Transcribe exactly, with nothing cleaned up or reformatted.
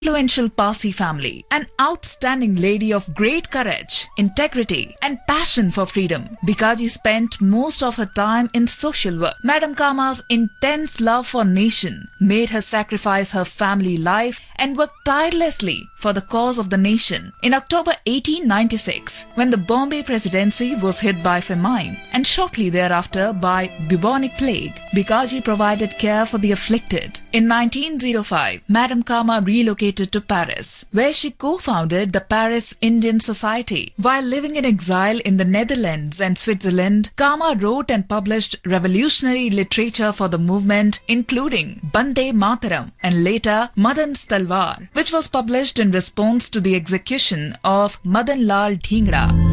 influential Parsi family, an outstanding lady of great courage, integrity, and passion for freedom. Bikaji spent most of her time in social work. Madam Kama's intense love for nation made her sacrifice her family life and work tirelessly for the cause of the nation. In October eighteen ninety-six, when the Bombay presidency was hit by famine and shortly thereafter by bubonic plague, Bikaji provided care for the afflicted. In nineteen oh five, Madam Kama relocated to Paris, where she co-founded the Paris Indian Society. While living in exile in the Netherlands and Switzerland, Kama wrote and published revolutionary literature for the movement, including Bande Mataram and later Madan's Talwar, which was published in response to the execution of Madan Lal Dhingra.